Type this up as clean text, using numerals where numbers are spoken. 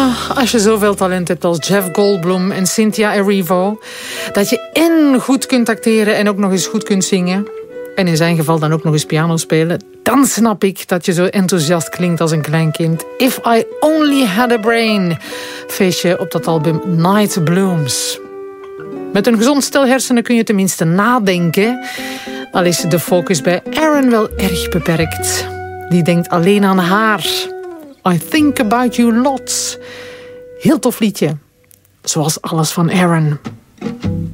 als je zoveel talent hebt als Jeff Goldblum en Cynthia Erivo, dat je en goed kunt acteren en ook nog eens goed kunt zingen, en in zijn geval dan ook nog eens piano spelen, dan snap ik dat je zo enthousiast klinkt als een klein kind. If I Only Had a Brain. Feestje op dat album Night Blooms. Met een gezond stel hersenen kun je tenminste nadenken. Al is de focus bij Aaron wel erg beperkt. Die denkt alleen aan haar. I Think About You Lots. Heel tof liedje. Zoals alles van Aaron.